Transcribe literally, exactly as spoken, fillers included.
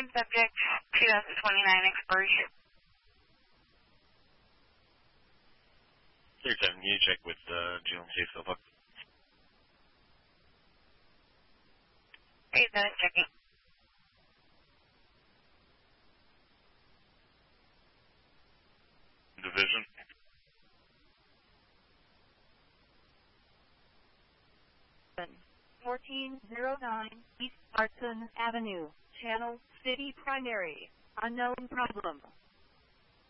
Same subject, two thousand twenty-nine expiration. three seven, you check with uh, G L C Philip. eight seven, checking. Division. fourteen oh nine East Arson Avenue, Channel City Primary. Unknown problem.